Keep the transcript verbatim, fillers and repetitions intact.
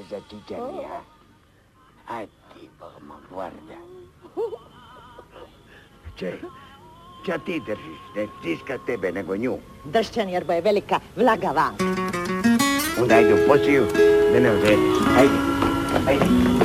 začičanija. A ti, Bogma, guarda. Če, ča ti držiš? Ne stiska tebe, nego nju. Dršćan, jer bo je velika vlaga vas. Onda ajde u posiju, da ne odrediš. Ajde, ajde.